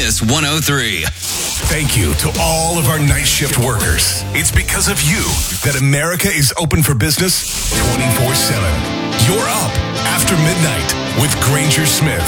Kiss 103. Thank you to all of our night shift workers. It's because of you that America is open for business 24/7. You're up after midnight with Granger Smith.